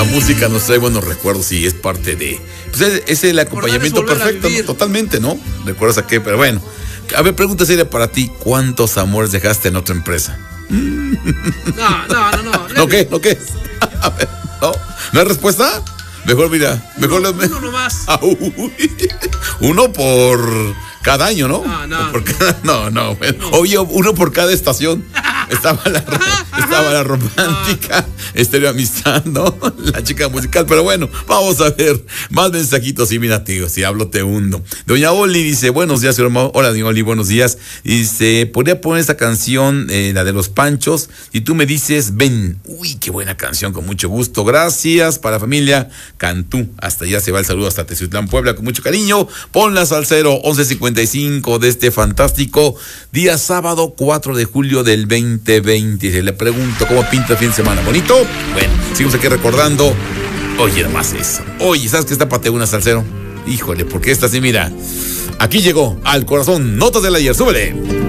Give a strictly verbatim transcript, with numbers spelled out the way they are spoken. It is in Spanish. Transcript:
la música nos trae buenos recuerdos y es parte de... Pues es, es el acompañamiento perfecto, ¿no? Totalmente, ¿no? ¿Recuerdas a qué? Pero bueno. A ver, pregunta seria para ti. ¿Cuántos amores dejaste en otra empresa? No, no, no, no. ¿No qué? ¿No qué? A ver, ¿no? ¿No hay respuesta? Mejor, mira, mejor... Uno, los... uno nomás. Ah, uy. Uno por cada año, ¿no? No, no. Por cada... No, no. no. Oye, uno por cada estación. Estaba la, estaba la romántica, Estéreo Amistad, ¿no? La chica musical, pero bueno, vamos a ver más mensajitos y mira, tío, si hablo te hundo. Doña Oli dice, buenos días, señor Mau. Hola, doña Oli, buenos días. Dice, podría poner esta canción, eh, la de Los Panchos, y tú me dices, ven. Uy, qué buena canción, con mucho gusto. Gracias para la familia Cantú. Hasta allá se va el saludo, hasta Teciutlán, Puebla, con mucho cariño. Ponla Salsero, once cincuenta y cinco de este fantástico día sábado, cuatro de julio del veinte veinte. Se le pregunto cómo pinta el fin de semana. ¿Bonito? Bueno, seguimos aquí recordando. Oye, nada más eso. Oye, ¿sabes qué está pateo una, Salsero? Híjole, ¿por qué esta así? Mira, aquí llegó al corazón Notas del Ayer. Súbele.